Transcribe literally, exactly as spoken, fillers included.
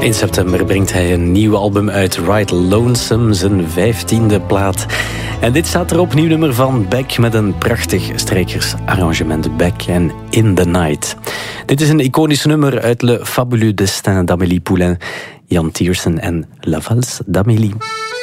In september brengt hij een nieuw album uit, Ride Lonesome, zijn vijftiende plaat. En dit staat erop, nieuw nummer van Beck met een prachtig strijkersarrangement. Beck en In the Night. Dit is een iconisch nummer uit Le Fabuleux Destin d'Amélie Poulain, Jan Tiersen en La Valse d'Amélie.